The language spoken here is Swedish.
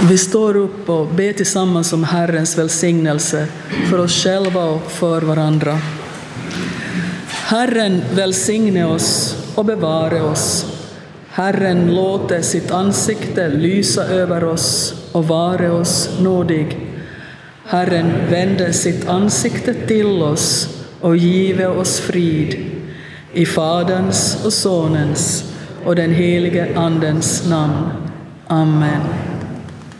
Vi står upp och ber tillsammans om Herrens välsignelse för oss själva och för varandra. Herren välsigne oss och bevare oss. Herren låter sitt ansikte lysa över oss och vare oss nådig. Herren vänder sitt ansikte till oss och give oss frid. I Faderns och Sonens och den helige Andens namn. Amen.